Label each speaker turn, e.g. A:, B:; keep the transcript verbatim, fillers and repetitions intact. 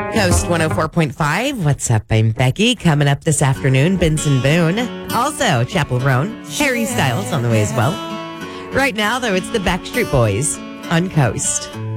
A: Coast one oh four point five. What's up? I'm Becky. Coming up this afternoon, Benson Boone. Also, Chapel Roan. Harry Styles on the way as well. Right now, though, it's the Backstreet Boys on Coast.